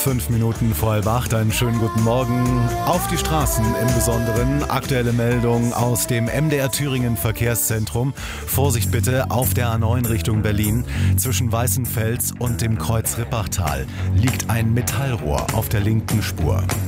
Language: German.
5 Minuten vor 7:30. Einen schönen guten Morgen. Auf die Straßen im Besonderen. Aktuelle Meldung aus dem MDR Thüringen Verkehrszentrum. Vorsicht bitte auf der A9 Richtung Berlin. Zwischen Weißenfels und dem Kreuz Rippachtal liegt ein Metallrohr auf der linken Spur.